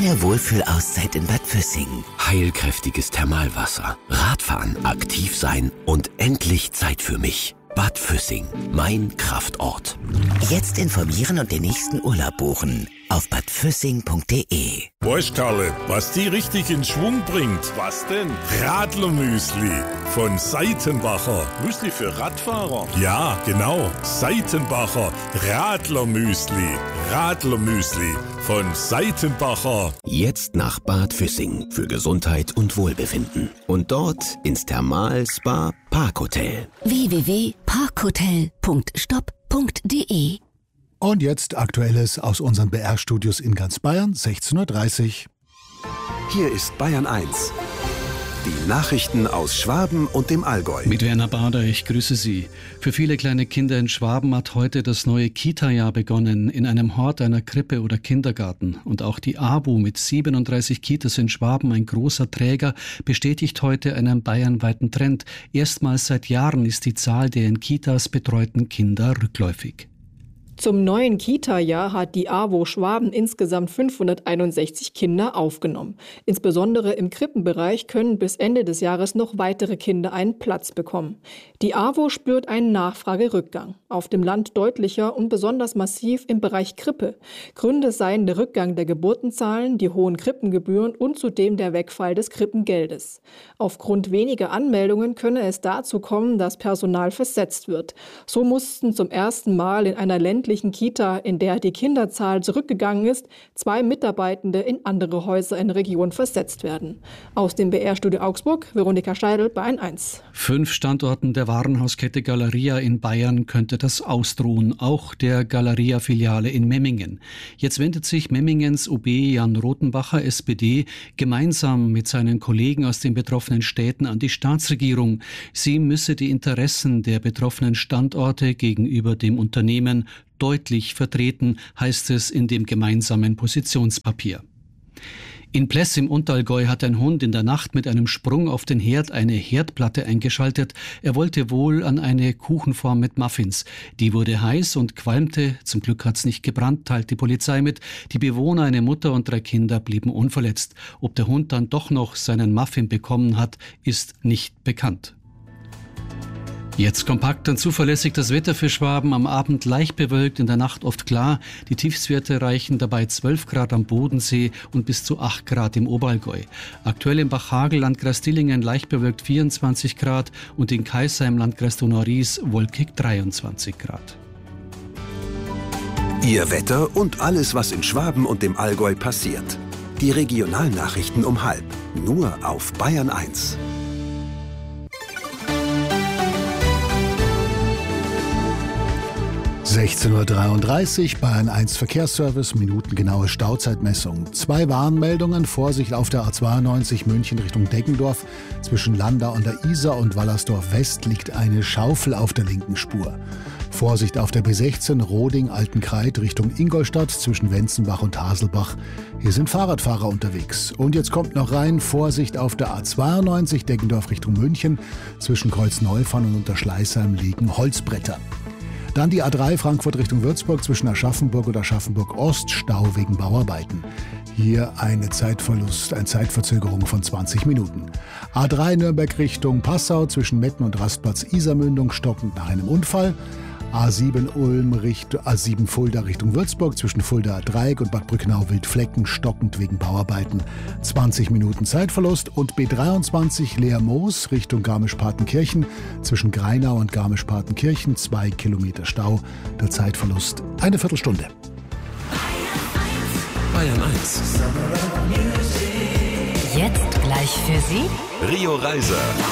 Eine Wohlfühlauszeit in Bad Füssing. Heilkräftiges Thermalwasser, Radfahren, aktiv sein und endlich Zeit für mich. Bad Füssing, mein Kraftort. Jetzt informieren und den nächsten Urlaub buchen auf badfüssing.de. Weißt Karle, was die richtig in Schwung bringt? Was denn? Radlermüsli von Seitenbacher. Müsli für Radfahrer? Ja, genau. Seitenbacher Radlermüsli. Radlermüsli von Seitenbacher. Jetzt nach Bad Füssing für Gesundheit und Wohlbefinden. Und dort ins Thermal-Spa Parkhotel. www.parkhotel.stop.de. Und jetzt Aktuelles aus unseren BR-Studios in ganz Bayern, 16:30 Uhr. Hier ist Bayern 1. Die Nachrichten aus Schwaben und dem Allgäu. Mit Werner Bader, ich grüße Sie. Für viele kleine Kinder in Schwaben hat heute das neue Kita-Jahr begonnen, in einem Hort, einer Krippe oder Kindergarten. Und auch die AWO mit 37 Kitas in Schwaben, ein großer Träger, bestätigt heute einen bayernweiten Trend. Erstmals seit Jahren ist die Zahl der in Kitas betreuten Kinder rückläufig. Zum neuen Kita-Jahr hat die AWO Schwaben insgesamt 561 Kinder aufgenommen. Insbesondere im Krippenbereich können bis Ende des Jahres noch weitere Kinder einen Platz bekommen. Die AWO spürt einen Nachfragerückgang. Auf dem Land deutlicher und besonders massiv im Bereich Krippe. Gründe seien der Rückgang der Geburtenzahlen, die hohen Krippengebühren und zudem der Wegfall des Krippengeldes. Aufgrund weniger Anmeldungen könne es dazu kommen, dass Personal versetzt wird. So mussten zum ersten Mal in einer ländlichen Kita, in der die Kinderzahl zurückgegangen ist, 2 Mitarbeitende in andere Häuser in der Region versetzt werden. Aus dem BR-Studio Augsburg, Veronika Scheidel, Bayern 1. 5 Standorten der Warenhauskette Galeria in Bayern könnte das ausdrohen, auch der Galeria-Filiale in Memmingen. Jetzt wendet sich Memmingens OB Jan Rothenbacher, SPD, gemeinsam mit seinen Kollegen aus den betroffenen Städten an die Staatsregierung. Sie müsse die Interessen der betroffenen Standorte gegenüber dem Unternehmen deutlich vertreten, heißt es in dem gemeinsamen Positionspapier. In Pless im Unterallgäu hat ein Hund in der Nacht mit einem Sprung auf den Herd eine Herdplatte eingeschaltet. Er wollte wohl an eine Kuchenform mit Muffins. Die wurde heiß und qualmte. Zum Glück hat's nicht gebrannt, teilt die Polizei mit. Die Bewohner, eine Mutter und 3 Kinder, blieben unverletzt. Ob der Hund dann doch noch seinen Muffin bekommen hat, ist nicht bekannt. Jetzt kompakt und zuverlässig das Wetter für Schwaben. Am Abend leicht bewölkt, in der Nacht oft klar. Die Tiefstwerte reichen dabei 12 Grad am Bodensee und bis zu 8 Grad im Oberallgäu. Aktuell im Bachhagel, Landkreis Dillingen, leicht bewölkt 24 Grad und in Kaisheim, Landkreis Donau-Ries, wolkig 23 Grad. Ihr Wetter und alles, was in Schwaben und dem Allgäu passiert. Die Regionalnachrichten um 12:30. Nur auf Bayern 1. (16:33 Uhr), Bayern 1 Verkehrsservice, minutengenaue Stauzeitmessung. 2 Warnmeldungen, Vorsicht auf der A92 München Richtung Deggendorf. Zwischen Landau an der Isar und Wallersdorf West liegt eine Schaufel auf der linken Spur. Vorsicht auf der B16 Roding-Altenkreid Richtung Ingolstadt zwischen Wenzenbach und Haselbach. Hier sind Fahrradfahrer unterwegs. Und jetzt kommt noch rein, Vorsicht auf der A92 Deggendorf Richtung München. Zwischen Kreuzneufahren und Unterschleißheim liegen Holzbretter. Dann die A3 Frankfurt Richtung Würzburg zwischen Aschaffenburg und Aschaffenburg-Ost, Stau wegen Bauarbeiten. Hier eine Zeitverzögerung von 20 Minuten. A3 Nürnberg Richtung Passau zwischen Metten und Rastplatz Isarmündung stockend nach einem Unfall. A7 Fulda Richtung Würzburg zwischen Fuldaer Dreieck und Bad Brückenau-Wildflecken stockend wegen Bauarbeiten. 20 Minuten Zeitverlust. Und B23 Leer-Moos Richtung Garmisch-Partenkirchen zwischen Greinau und Garmisch-Partenkirchen 2 Kilometer Stau. Der Zeitverlust eine Viertelstunde. Bayern 1. Jetzt gleich für Sie Rio Reiser.